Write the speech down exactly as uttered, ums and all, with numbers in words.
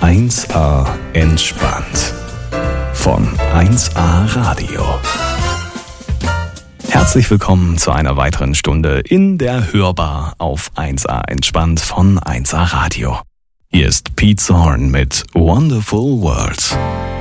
eins a entspannt von eins a Radio. Herzlich willkommen zu einer weiteren Stunde in der Hörbar auf eins a entspannt von eins a Radio. Hier ist Pete Zorn mit Wonderful Worlds.